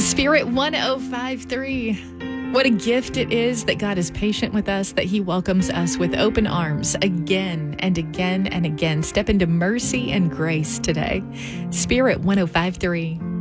Spirit 1053. What a gift it is that God is patient with us, that He welcomes us with open arms again and again and again. Step into mercy and grace today. Spirit 1053.